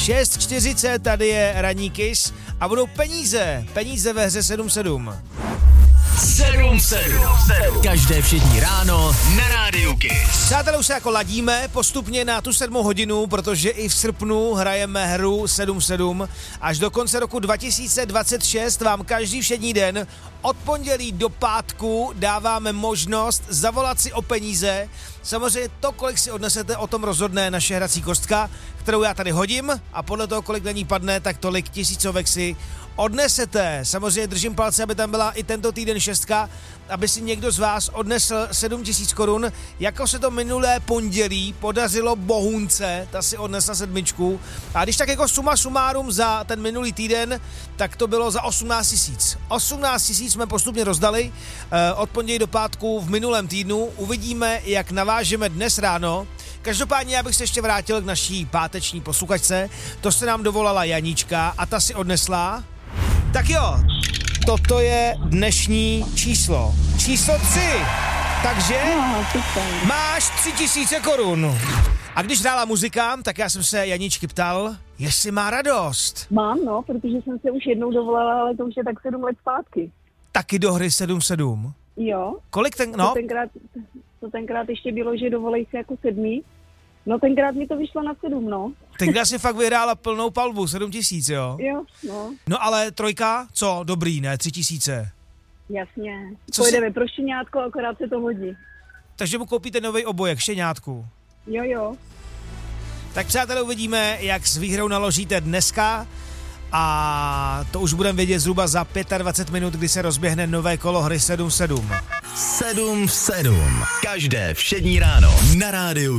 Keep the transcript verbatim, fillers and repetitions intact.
šest čtyřicet, tady je ranní Kiss a budou peníze, peníze ve hře sedm sedm. sedm sedm. Každé všední ráno na rádiu Kiss. Přátelé, už se jako ladíme postupně na tu sedmou hodinu, protože i v srpnu hrajeme hru sedm sedm. Až do konce roku dva tisíce dvacet šest vám každý všední den od pondělí do pátku dáváme možnost zavolat si o peníze. Samozřejmě to, kolik si odnesete, o tom rozhodne naše hrací kostka, kterou já tady hodím a podle toho, kolik na ní padne, tak tolik tisícovek si odnesete. Samozřejmě držím palce, aby tam byla i tento týden šestka, aby si někdo z vás odnesl sedm tisíc korun, jako se to minulé pondělí podařilo Bohunce, ta si odnesla sedmičku. A když tak jako suma sumárum za ten minulý týden, tak to bylo za osmnáct tisíc. osmnáct tisíc jsme postupně rozdali eh, od pondělí do pátku v minulém týdnu. Uvidíme, jak navážeme dnes ráno. Každopádně já bych se ještě vrátil k naší páteční posluchačce. To se nám dovolala Janíčka a ta si odnesla. Tak jo, toto je dnešní číslo. Číslo tři. Takže máš tři tisíce korun. A když hrála muzika, tak já jsem se Janíčky ptal, jestli má radost. Mám, no, protože jsem se už jednou dovolala, ale to už je tak sedm let zpátky. Taky do hry sedm sedm? Jo. Kolik ten, no? To tenkrát, to tenkrát ještě bylo, že dovolej si jako sedmý. No tenkrát mi to vyšlo na sedm, no. Tenkrát si fakt vyhrála plnou palbu, sedm tisíc, jo? Jo, no. No ale trojka, co? Dobrý, ne? Tři tisíce. Jasně. Co Pojedeme si... pro štěňátko, akorát se to hodí. Takže mu koupíte nový obojek, štěňátku. Jo, jo. Tak přátelé, uvidíme, jak s výhrou naložíte dneska a to už budeme vědět zhruba za dvacet pět minut, kdy se rozběhne nové kolo hry sedm sedm. sedm sedm. Každé všední ráno na rádiu